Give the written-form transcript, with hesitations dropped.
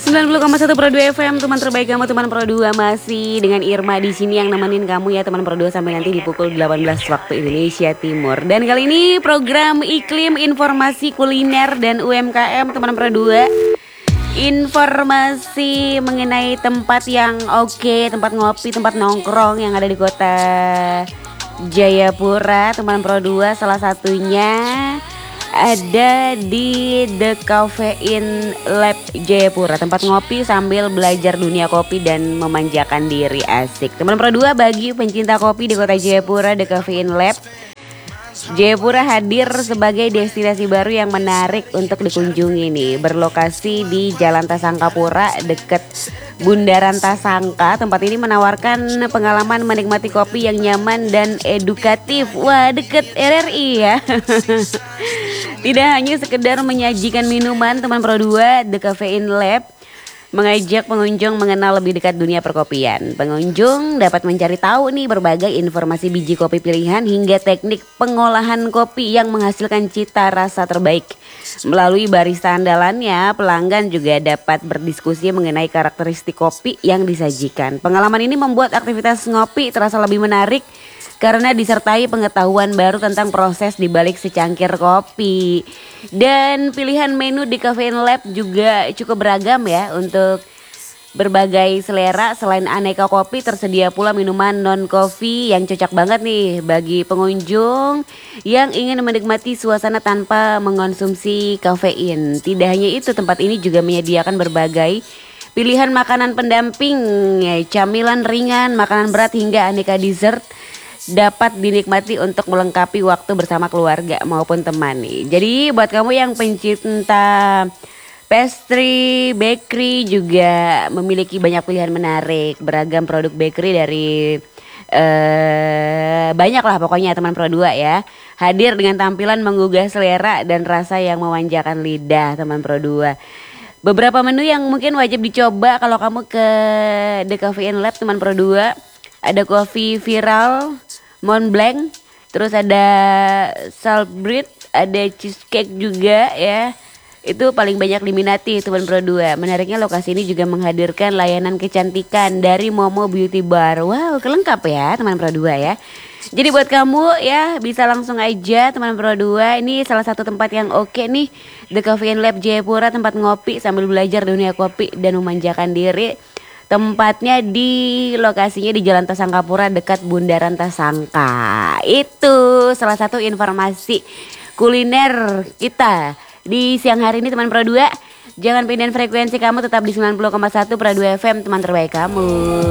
90,1 Pro 2 FM, teman terbaik kamu, teman Pro 2, masih dengan Irma di sini yang nemenin kamu ya teman Pro 2 sampai nanti di pukul 18 waktu Indonesia Timur. Dan kali ini program iklim, informasi kuliner dan UMKM teman Pro 2. Informasi mengenai tempat yang oke, tempat ngopi, tempat nongkrong yang ada di kota Jayapura teman Pro 2, salah satunya ada di The Caffeine Lab Jayapura, tempat ngopi sambil belajar dunia kopi dan memanjakan diri, asik. Teman Pro 2, bagi pencinta kopi di kota Jayapura, The Caffeine Lab Jayapura hadir sebagai destinasi baru yang menarik untuk dikunjungi nih. Berlokasi di Jalan Tasangkapura dekat Bundaran Tasangka. Tempat ini menawarkan pengalaman menikmati kopi yang nyaman dan edukatif. Wah, deket RRI ya. Tidak hanya sekedar menyajikan minuman, teman Pro 2, The Caffeine Lab mengajak pengunjung mengenal lebih dekat dunia perkopian. Pengunjung dapat mencari tahu nih berbagai informasi biji kopi pilihan hingga teknik pengolahan kopi yang menghasilkan cita rasa terbaik. Melalui barista andalannya, pelanggan juga dapat berdiskusi mengenai karakteristik kopi yang disajikan. Pengalaman ini membuat aktivitas ngopi terasa lebih menarik karena disertai pengetahuan baru tentang proses dibalik secangkir kopi. Dan pilihan menu di Caffeine Lab juga cukup beragam ya untuk berbagai selera. Selain aneka kopi, tersedia pula minuman non-coffee yang cocok banget nih bagi pengunjung yang ingin menikmati suasana tanpa mengonsumsi kafein. Tidak hanya itu, tempat ini juga menyediakan berbagai pilihan makanan pendamping, camilan ringan, makanan berat hingga aneka dessert dapat dinikmati untuk melengkapi waktu bersama keluarga maupun teman nih. Jadi buat kamu yang pencinta pastry, bakery juga memiliki banyak pilihan menarik. Beragam produk bakery dari banyak lah pokoknya teman Pro 2 ya. Hadir dengan tampilan menggugah selera dan rasa yang memanjakan lidah teman Pro 2. Beberapa menu yang mungkin wajib dicoba kalau kamu ke The Caffeine Lab teman Pro 2. Ada kopi viral Mont Blanc, terus ada saltbread, ada cheesecake juga ya. Itu paling banyak diminati teman Pro 2. Menariknya lokasi ini juga menghadirkan layanan kecantikan dari Momo Beauty Bar. Wow, kelengkap ya teman Pro 2 ya. Jadi buat kamu ya bisa langsung aja teman Pro 2. Ini salah satu tempat yang oke nih, The Caffeine Lab Jayapura, tempat ngopi sambil belajar dunia kopi dan memanjakan diri. Tempatnya di lokasinya di Jalan Tasangkapura dekat Bundaran Tasangka. Itu salah satu informasi kuliner kita di siang hari ini teman Pro 2. Jangan pindahin frekuensi kamu, tetap di 90,1 Pro 2 FM, teman terbaik kamu.